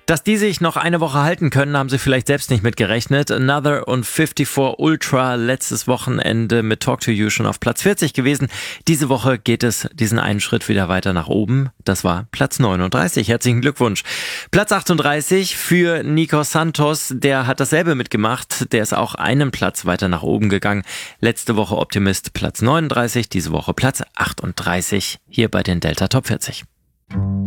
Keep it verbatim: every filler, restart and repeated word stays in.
Dass die sich noch eine Woche halten können, haben sie vielleicht selbst nicht mitgerechnet. Another und fünfundfünfzig Ultra letztes Wochenende mit Talk to You schon auf Platz vierzig gewesen. Diese Woche geht es diesen einen Schritt wieder weiter nach oben. Das war Platz neununddreißig. Herzlichen Glückwunsch. Platz achtunddreißig für Nico Santos. Der hat dasselbe mitgemacht. Der ist auch einen Platz weiter nach oben gegangen. Letzte Woche Optimist Platz neununddreißig, diese Woche Platz achtunddreißig hier bei den Delta Top vierzig.